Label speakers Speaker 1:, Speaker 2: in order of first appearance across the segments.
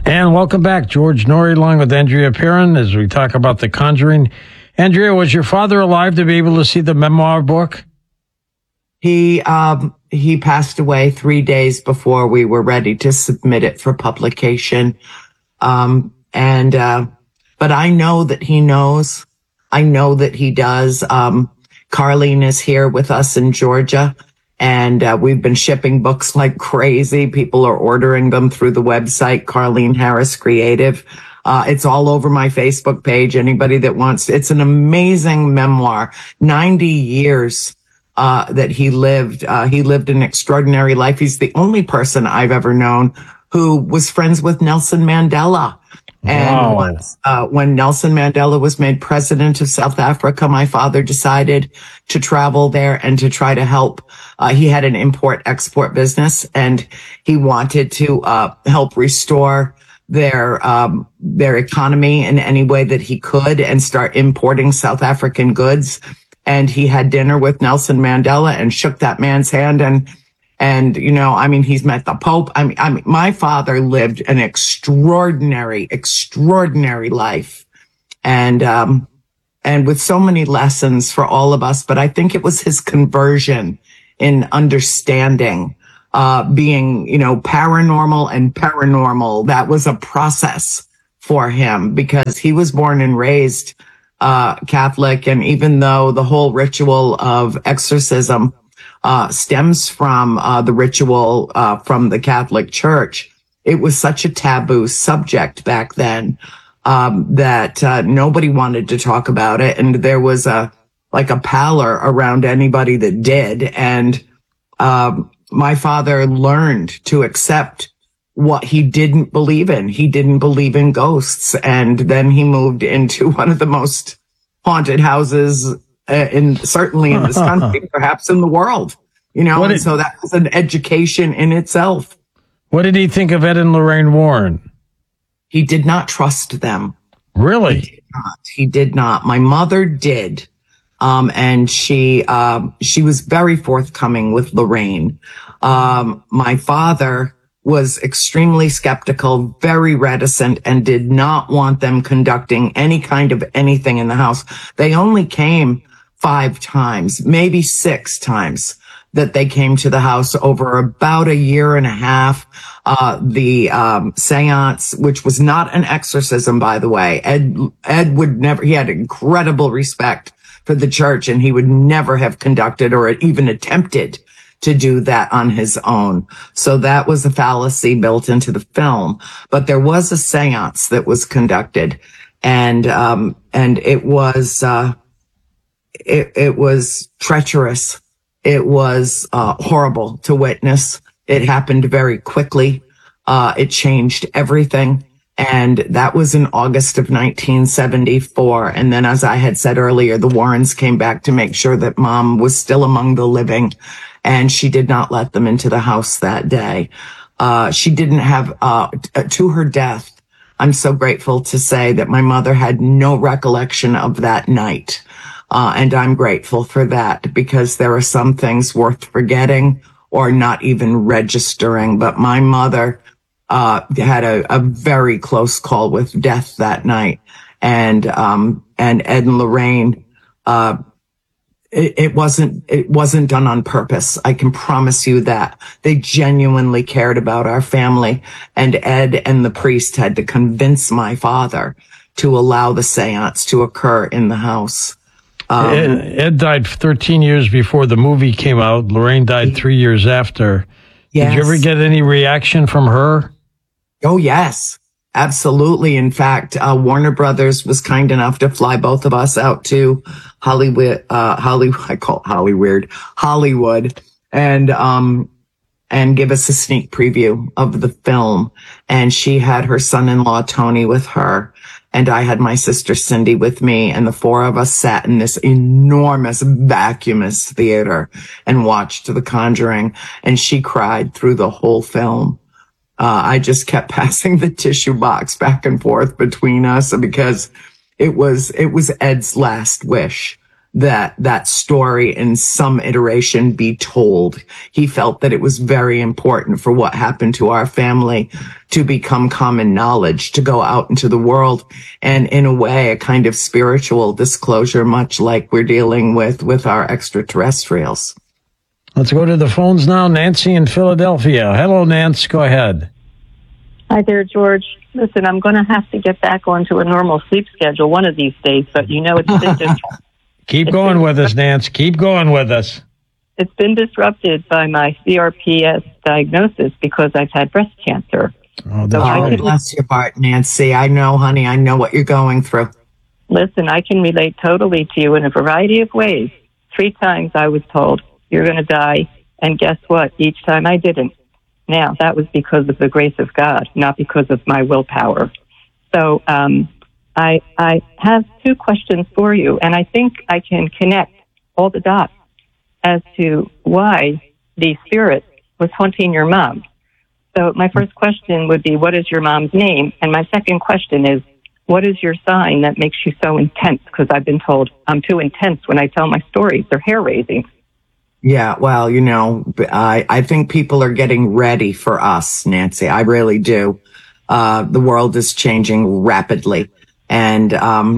Speaker 1: And welcome back, George Noory, along with Andrea Perron, as we talk about The Conjuring. Andrea, was your father alive to be able to see the memoir book?
Speaker 2: He passed away 3 days before we were ready to submit it for publication. But I know that he knows. I know that he does. Carlene is here with us in Georgia, and we've been shipping books like crazy. People are ordering them through the website, Carlene Harris Creative. It's all over my Facebook page. Anybody that wants, it's an amazing memoir. 90 years that he lived. He lived an extraordinary life. He's the only person I've ever known who was friends with Nelson Mandela. And once, when Nelson Mandela was made president of South Africa, my father decided to travel there and to try to help. He had an import-export business, and he wanted to help restore their economy in any way that he could and start importing South African goods. And he had dinner with Nelson Mandela and shook that man's hand. And, you know, I mean, he's met the Pope. I mean, my father lived an extraordinary life, and with so many lessons for all of us. But I think it was his conversion in understanding, being, you know, paranormal and paranormal. That was a process for him because he was born and raised Catholic. And even though the whole ritual of exorcism stems from the ritual from the Catholic Church, it was such a taboo subject back then that nobody wanted to talk about it, and there was a pallor around anybody that did. And my father learned to accept what he didn't believe in. He didn't believe in ghosts, and then he moved into one of the most haunted houses certainly in this country, perhaps in the world, you know, and so that was an education in itself.
Speaker 1: What did he think of Ed and Lorraine Warren?
Speaker 2: He did not trust them.
Speaker 1: Really?
Speaker 2: He did not. My mother did. And she was very forthcoming with Lorraine. My father was extremely skeptical, very reticent, and did not want them conducting any kind of anything in the house. They only came 5 times, maybe 6 times that they came to the house over about a year and a half. The seance, which was not an exorcism, by the way, Ed would never, he had incredible respect for the church, and he would never have conducted or even attempted to do that on his own. So that was a fallacy built into the film. But there was a seance that was conducted, and it was, it was treacherous. It was horrible to witness. It happened very quickly. It changed everything. And that was in August of 1974. And then, as I had said earlier, the Warrens came back to make sure that Mom was still among the living, and she did not let them into the house that day. She didn't have, to her death, I'm so grateful to say that my mother had no recollection of that night. And I'm grateful for that, because there are some things worth forgetting or not even registering. But my mother had a very close call with death that night. And Ed and Lorraine, it wasn't done on purpose. I can promise you that. They genuinely cared about our family, and Ed and the priest had to convince my father to allow the seance to occur in the house.
Speaker 1: Ed died 13 years before the movie came out. Lorraine died 3 years after. Yes. Did you ever get any reaction from her?
Speaker 2: Oh, yes, absolutely. In fact, Warner Brothers was kind enough to fly both of us out to Hollywood, I call it Hollywood, and give us a sneak preview of the film. And she had her son-in-law, Tony, with her. And I had my sister Cindy with me, and the 4 of us sat in this enormous, vacuumous theater and watched The Conjuring. And she cried through the whole film. I just kept passing the tissue box back and forth between us, because it was Ed's last wish. that story in some iteration be told. He felt that it was very important for what happened to our family to become common knowledge, to go out into the world, and in a way, a kind of spiritual disclosure, much like we're dealing with our extraterrestrials.
Speaker 1: Let's go to the phones now. Nancy in Philadelphia. Hello, Nancy. Go ahead.
Speaker 3: Hi there, George. Listen, I'm going to have to get back onto a normal sleep schedule one of these days, but it's been
Speaker 1: Keep going with us, Nancy. Keep going with us.
Speaker 3: It's been disrupted by my CRPS diagnosis because I've had breast cancer.
Speaker 1: Oh, that's
Speaker 2: bless your heart, Nancy. I know, honey. I know what you're going through.
Speaker 3: Listen, I can relate totally to you in a variety of ways. 3 times I was told, you're going to die, and guess what? Each time I didn't. Now, that was because of the grace of God, not because of my willpower. So I have 2 questions for you, and I think I can connect all the dots as to why the spirit was haunting your mom. So my first question would be, what is your mom's name? And my second question is, what is your sign that makes you so intense? Because I've been told I'm too intense when I tell my stories. They're hair-raising.
Speaker 2: Yeah, well, I think people are getting ready for us, Nancy. I really do. The world is changing rapidly. And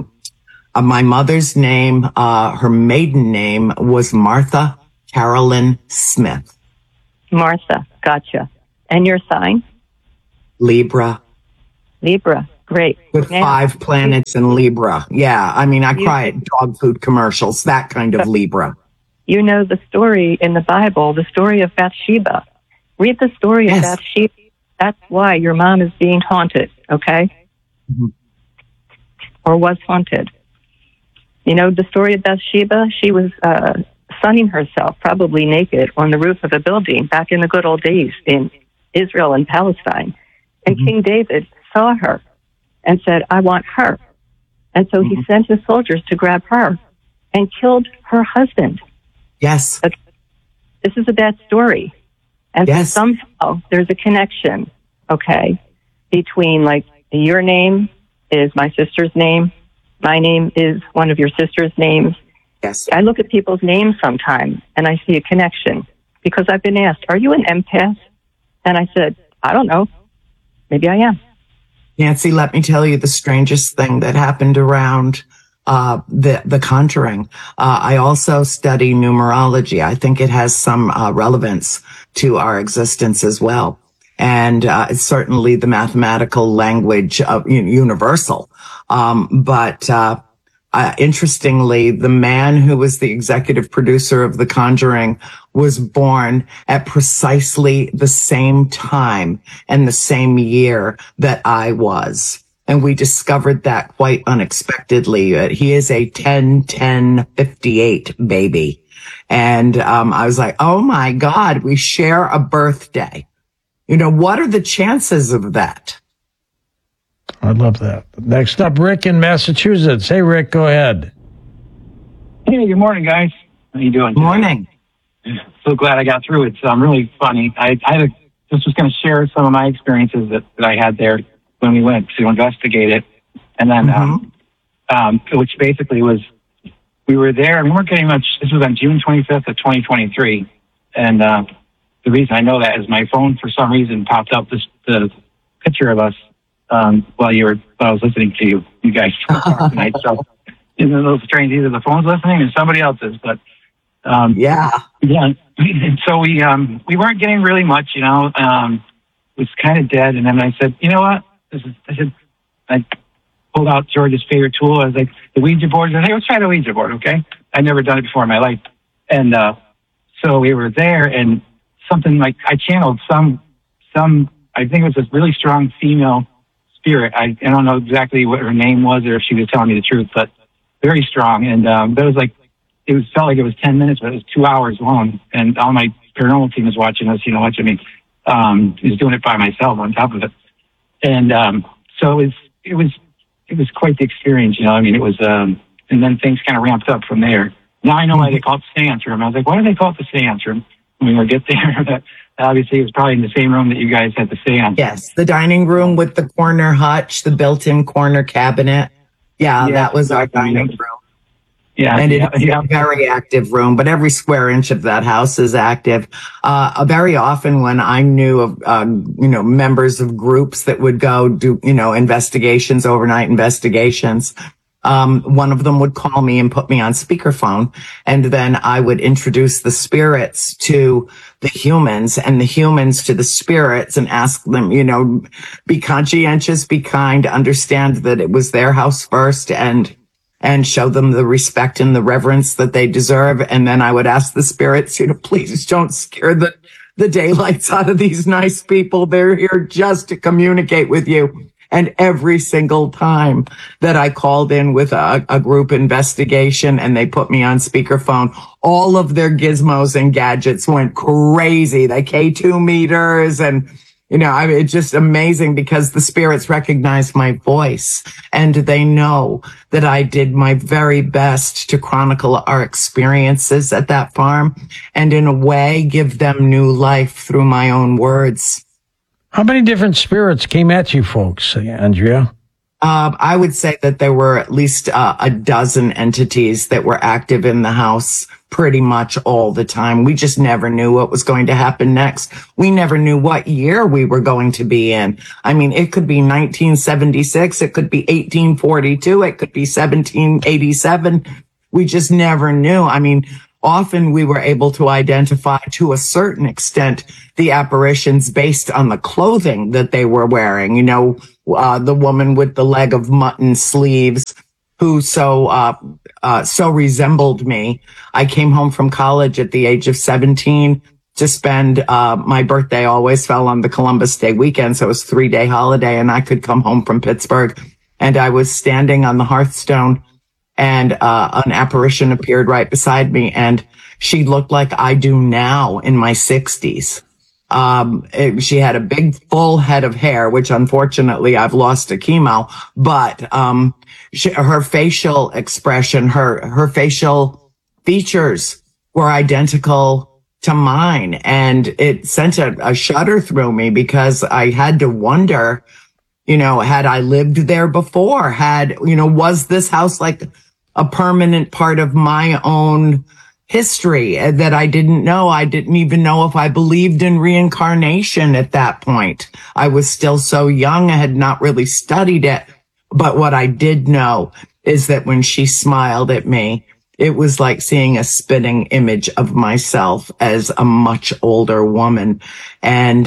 Speaker 2: my mother's name, her maiden name was Martha Carolyn Smith.
Speaker 3: Martha, gotcha. And your sign?
Speaker 2: Libra.
Speaker 3: Libra, great.
Speaker 2: With 5 planets in Libra. Yeah, I mean, I cry at dog food commercials, that kind of Libra.
Speaker 3: You know the story in the Bible, the story of Bathsheba. Read the story of Bathsheba. That's why your mom is being haunted, okay? Mm-hmm. Or was haunted. You know the story of Bathsheba? She was sunning herself, probably naked, on the roof of a building back in the good old days in Israel and Palestine. And King David saw her and said, I want her. And so he sent his soldiers to grab her and killed her husband.
Speaker 2: Yes.
Speaker 3: This is a bad story. And somehow there's a connection, okay, between, like, your name is my sister's name. My name is one of your sister's names.
Speaker 2: Yes.
Speaker 3: I look at people's names sometimes and I see a connection because I've been asked, are you an empath? And I said, I don't know. Maybe I am.
Speaker 2: Nancy, let me tell you the strangest thing that happened around the Conjuring. I also study numerology. I think it has some relevance to our existence as well. And it's certainly the mathematical language of universal. But interestingly, the man who was the executive producer of The Conjuring was born at precisely the same time and the same year that I was. And we discovered that quite unexpectedly. He is a 10-10-58 baby. And I was like, oh my God, we share a birthday. What are the chances of that?
Speaker 1: I love that. Next up, Rick in Massachusetts. Hey, Rick, go ahead.
Speaker 4: Hey, good morning, guys. How you doing?
Speaker 2: Morning.
Speaker 4: So glad I got through. It's really funny. I just was going to share some of my experiences that I had there when we went to investigate it. And then, which basically was, we were there, and we weren't getting much. This was on June 25th of 2023. And the reason I know that is my phone, for some reason, popped up the picture of us while I was listening to you guys talk tonight. So, it's a little strange. Either the phone's listening or somebody else's, but yeah. So we weren't getting really much, it was kind of dead. And then I said, you know what? I pulled out George's favorite tool. I was like, the Ouija board. I said, hey, let's try the Ouija board, okay? I'd never done it before in my life. And so we were there, and something like, I channeled some, I think it was a really strong female spirit. I don't know exactly what her name was or if she was telling me the truth, but very strong. And that was like, felt like it was 10 minutes, but it was 2 hours long. And all my paranormal team was watching us, watching me. I was doing it by myself on top of it. And so it was quite the experience, it was, and then things kind of ramped up from there. Now I know why they call it the seance room. I was like, why do they call it the seance room when we get there? But obviously it was probably in the same room that you guys had the seance.
Speaker 2: Yes, the dining room with the corner hutch, the built-in corner cabinet. Yeah, that was our dining room.
Speaker 4: Yeah,
Speaker 2: and it's a very active room, but every square inch of that house is active. Very often when I knew of, members of groups that would go do, investigations, overnight investigations, one of them would call me and put me on speakerphone, and then I would introduce the spirits to the humans and the humans to the spirits and ask them, be conscientious, be kind, understand that it was their house first, and show them the respect and the reverence that they deserve. And then I would ask the spirits, please don't scare the daylights out of these nice people. They're here just to communicate with you. And every single time that I called in with a group investigation and they put me on speakerphone, all of their gizmos and gadgets went crazy. The K2 meters and it's just amazing because the spirits recognize my voice and they know that I did my very best to chronicle our experiences at that farm and in a way give them new life through my own words.
Speaker 1: How many different spirits came at you folks, Andrea?
Speaker 2: I would say that there were at least a dozen entities that were active in the house pretty much all the time. We just never knew what was going to happen next. We never knew what year we were going to be in. I mean, it could be 1976. It could be 1842. It could be 1787. We just never knew. I mean, often we were able to identify to a certain extent the apparitions based on the clothing that they were wearing. The woman with the leg of mutton sleeves who so resembled me. I came home from college at the age of 17 to spend, my birthday always fell on the Columbus Day weekend. So it was a 3-day holiday and I could come home from Pittsburgh and I was standing on the hearthstone and, an apparition appeared right beside me and she looked like I do now in my 60s. She had a big full head of hair, which unfortunately I've lost to chemo, but, her facial expression, her facial features were identical to mine. And it sent a shudder through me because I had to wonder, had I lived there before? Was this house like a permanent part of my own history that I didn't know? I didn't even know if I believed in reincarnation at that point. I was still so young. I had not really studied it. But what I did know is that when she smiled at me, it was like seeing a spitting image of myself as a much older woman. And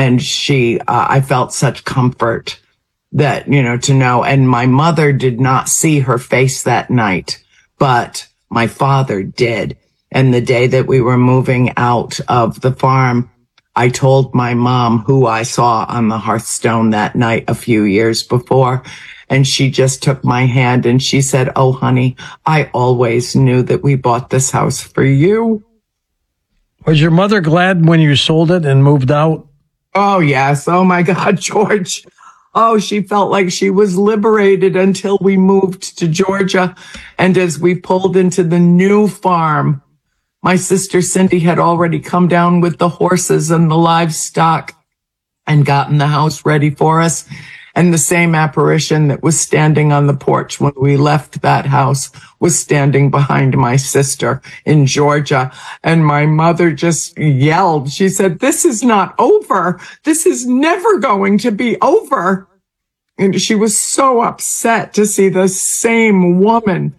Speaker 2: I felt such comfort that, to know. And my mother did not see her face that night, but my father did. And the day that we were moving out of the farm, I told my mom who I saw on the hearthstone that night a few years before. And she just took my hand and she said, "Oh, honey, I always knew that we bought this house for you."
Speaker 1: Was your mother glad when you sold it and moved out?
Speaker 2: Oh, yes. Oh, my God, George. Oh, she felt like she was liberated until we moved to Georgia. And as we pulled into the new farm, my sister Cindy had already come down with the horses and the livestock and gotten the house ready for us. And the same apparition that was standing on the porch when we left that house was standing behind my sister in Georgia. And my mother just yelled. She said, "This is not over. This is never going to be over." And she was so upset to see the same woman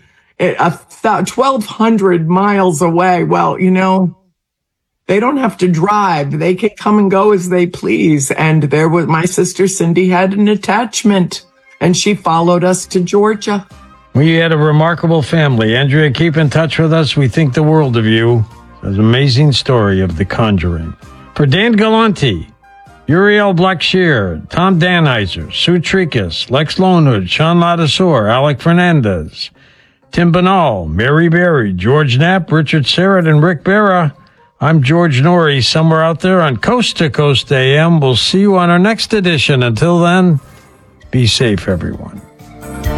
Speaker 2: 1,200 miles away. Well, they don't have to drive. They can come and go as they please. And there was my sister Cindy had an attachment and she followed us to Georgia.
Speaker 1: We had a remarkable family. Andrea, keep in touch with us. We think the world of you. It's an amazing story of The Conjuring. For Dan Galante, Uriel Blackshear, Tom Danheiser, Sue Tricus, Lex Lonehood, Sean Ladasor, Alec Fernandez, Tim Banal, Mary Berry, George Knapp, Richard Serrett, and Rick Barra, I'm George Norrie, somewhere out there on Coast to Coast AM. We'll see you on our next edition. Until then, be safe, everyone.